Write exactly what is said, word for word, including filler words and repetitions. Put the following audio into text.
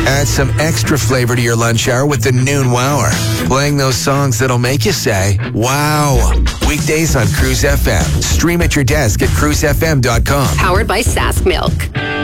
Add some extra flavor to your lunch hour with the Noon Wower. Playing those songs that'll make you say, wow. Weekdays on Cruise F M. Stream at your desk at cruise f m dot com. Powered by Sask Milk.